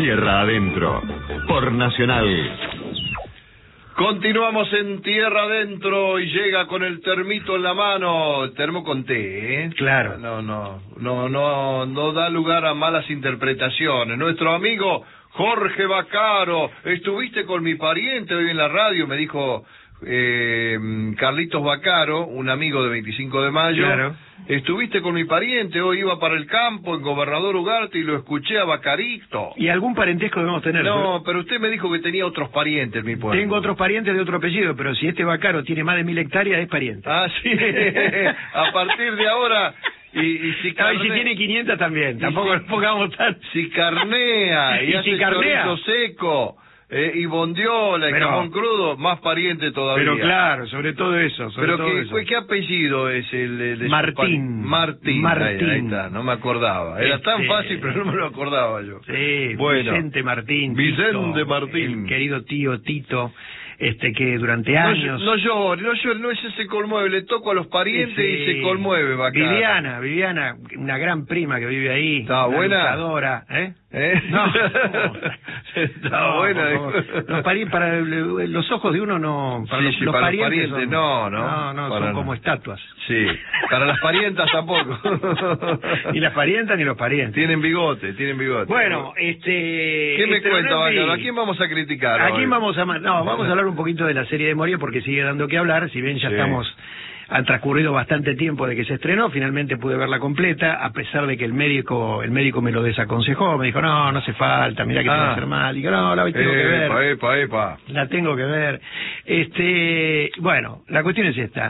Tierra Adentro, por Nacional. Continuamos en Tierra Adentro y llega con el termito en la mano, termo con té, ¿eh? Claro. No da lugar a malas interpretaciones. Nuestro amigo Jorge Vaccaro, estuviste con mi pariente hoy en la radio, me dijo Carlitos Vaccaro, un amigo de 25 de mayo. Claro. Estuviste con mi pariente, hoy iba para el campo en Gobernador Ugarte y lo escuché a Vaccarito. ¿Y algún parentesco debemos tener? No, pero usted me dijo que tenía otros parientes en mi pueblo. Tengo otros parientes de otro apellido, pero si este Vaccaro tiene más de 1000 hectáreas, es pariente. Ah, sí. A partir de ahora... Y si tiene 500 también, tampoco nos pongamos tan... Si carnea y hace chorizo seco... y bondiola y jamón crudo, más pariente todavía. Pero claro, sobre todo eso. ¿Qué apellido es el de Martín. Martín. Ahí está, no me acordaba. Era tan fácil, pero no me lo acordaba yo. Sí, bueno, Vicente Martín. Vicente Tito, Martín. El querido tío Tito, que durante años... No llore, no ese se conmueve, le toco a los parientes y se conmueve, Vaccaro. Viviana, una gran prima que vive ahí. ¿Está buena? Luchadora, No. Está buena. Para los ojos de uno no... Para los parientes son, no, son como estatuas. Sí, para las parientas tampoco. Ni las parientas ni los parientes. Tienen bigote. Bueno, ¿Qué me cuenta, Vaccaro? ¿A quién vamos a criticar ¿A quién hoy? vamos a hablar un poquito de la serie de Moria porque sigue dando que hablar, si bien ya han transcurrido bastante tiempo de que se estrenó, finalmente pude verla completa, a pesar de que el médico me lo desaconsejó, me dijo, no hace falta, mirá que te va a hacer mal, y digo, no, la tengo que ver. La tengo que ver. Bueno, la cuestión es esta.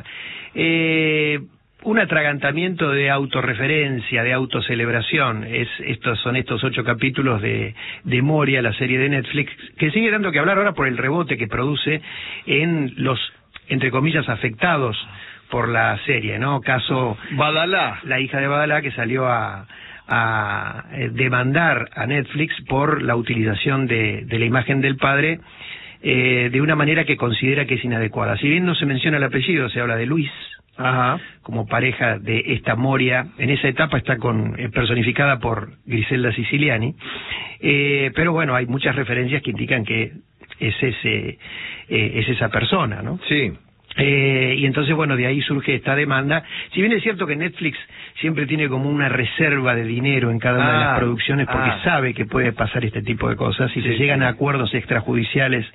Un atragantamiento de autorreferencia, de autocelebración, son estos 8 capítulos de Moria, la serie de Netflix, que sigue dando que hablar ahora por el rebote que produce en los, entre comillas, afectados por la serie, ¿no? Caso Badalá, la hija de Badalá, que salió a demandar a Netflix por la utilización de la imagen del padre de una manera que considera que es inadecuada. Si bien no se menciona el apellido, se habla de Luis. Ajá. Como pareja de esta Moria, en esa etapa está personificada por Griselda Siciliani, pero bueno, hay muchas referencias que indican que es esa persona, ¿no? Sí. Y entonces, bueno, de ahí surge esta demanda. Si bien es cierto que Netflix siempre tiene como una reserva de dinero en cada una de las producciones porque sabe que puede pasar este tipo de cosas y se llegan a acuerdos extrajudiciales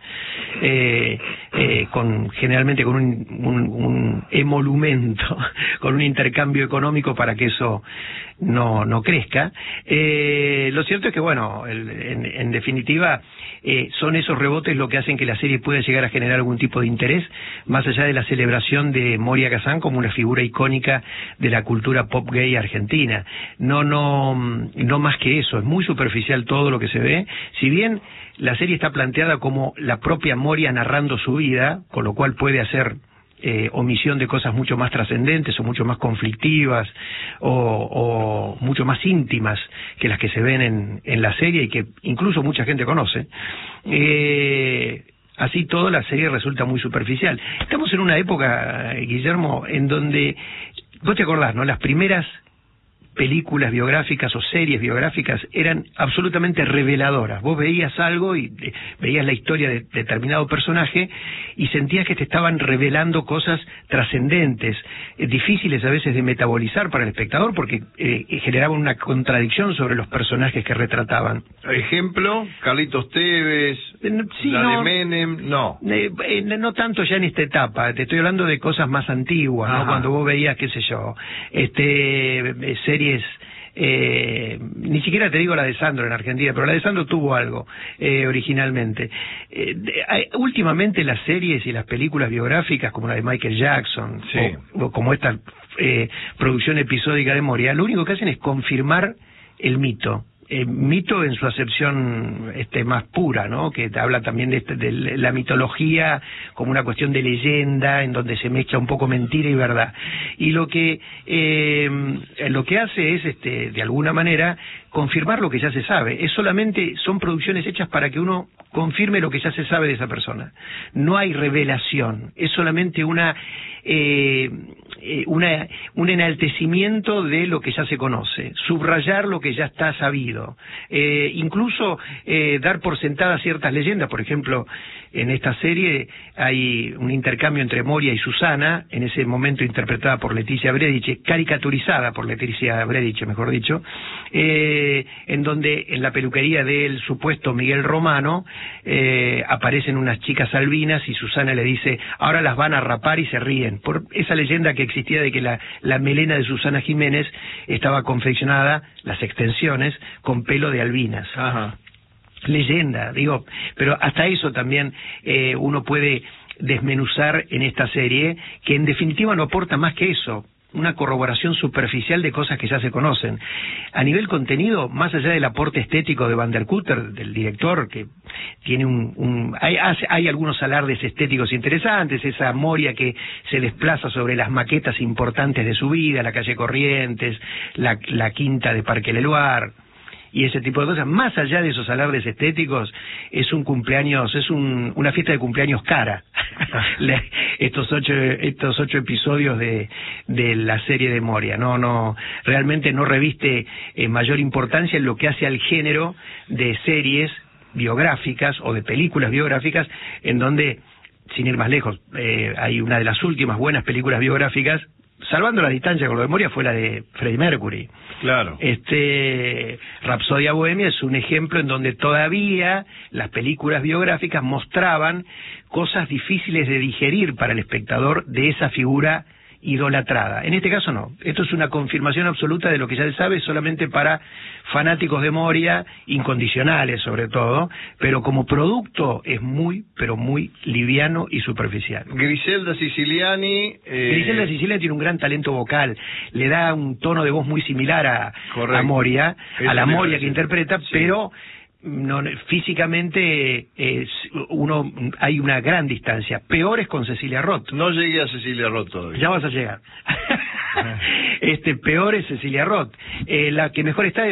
generalmente con un emolumento, con un intercambio económico para que eso no crezca. Lo cierto es que, bueno, en definitiva, son esos rebotes lo que hacen que la serie pueda llegar a generar algún tipo de interés, más allá de la celebración de Moria Kazan como una figura icónica de la cultura pop gay argentina. No más que eso, es muy superficial todo lo que se ve, si bien la serie está planteada como la propia Moria narrando su vida, con lo cual puede hacer omisión de cosas mucho más trascendentes o mucho más conflictivas o mucho más íntimas que las que se ven en la serie y que incluso mucha gente conoce. Así todo, la serie resulta muy superficial. Estamos en una época, Guillermo, en donde, vos te acordás, ¿no? Las primeras películas biográficas o series biográficas eran absolutamente reveladoras. Vos veías algo y veías la historia de determinado personaje y sentías que te estaban revelando cosas trascendentes, difíciles a veces de metabolizar para el espectador porque generaban una contradicción sobre los personajes que retrataban. Ejemplo, Carlitos Tevez, de Menem, no tanto ya en esta etapa, te estoy hablando de cosas más antiguas, ¿no? Cuando vos veías, qué sé yo, series, ni siquiera te digo la de Sandro en Argentina, pero la de Sandro tuvo algo originalmente. Últimamente las series y las películas biográficas como la de Michael Jackson o como esta producción episódica de Moria, lo único que hacen es confirmar el mito. Mito en su acepción más pura, ¿no? Que habla también de la mitología como una cuestión de leyenda en donde se mezcla un poco mentira y verdad. Y lo que hace es de alguna manera confirmar lo que ya se sabe. Son producciones hechas para que uno confirme lo que ya se sabe de esa persona. No hay revelación, es solamente un enaltecimiento de lo que ya se conoce, subrayar lo que ya está sabido, incluso dar por sentadas ciertas leyendas. Por ejemplo, en esta serie hay un intercambio entre Moria y Susana, en ese momento interpretada por Leticia Brediche, caricaturizada por Leticia Brediche, mejor dicho, en donde en la peluquería del supuesto Miguel Romano aparecen unas chicas albinas y Susana le dice, ahora las van a rapar, y se ríen, por esa leyenda que existía de que la melena de Susana Jiménez estaba confeccionada, las extensiones, con pelo de albinas. Ajá. Leyenda, digo, pero hasta eso también uno puede desmenuzar en esta serie, que en definitiva no aporta más que eso, una corroboración superficial de cosas que ya se conocen. A nivel contenido, más allá del aporte estético de Van der Kutter, del director, que tiene hay algunos alardes estéticos interesantes, esa Moria que se desplaza sobre las maquetas importantes de su vida, la calle Corrientes, la quinta de Parque Leloir, y ese tipo de cosas. Más allá de esos alardes estéticos, es un cumpleaños, una fiesta de cumpleaños cara. estos ocho episodios de la serie de Moria, realmente no reviste mayor importancia en lo que hace al género de series biográficas o de películas biográficas, en donde, sin ir más lejos, hay una de las últimas buenas películas biográficas, salvando la distancia con lo de Moria, fue la de Freddie Mercury. Claro. Rapsodia Bohemia es un ejemplo en donde todavía las películas biográficas mostraban cosas difíciles de digerir para el espectador de esa figura idolatrada. En este caso no. Esto es una confirmación absoluta de lo que ya se sabe, solamente para fanáticos de Moria, incondicionales sobre todo, pero como producto es muy, pero muy liviano y superficial. Griselda Siciliani... Griselda Siciliani tiene un gran talento vocal, le da un tono de voz muy similar a Moria, a la Moria que interpreta, sí. Pero físicamente hay una gran distancia. Peor es con Cecilia Roth. No llegué a Cecilia Roth todavía. Ya vas a llegar. Peor es Cecilia Roth. La que mejor está